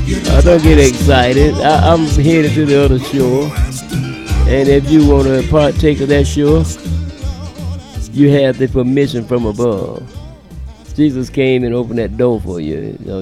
Don't get excited. I'm headed to the other shore. And if you want to partake of that shore, you have the permission from above. Jesus came and opened that door for you.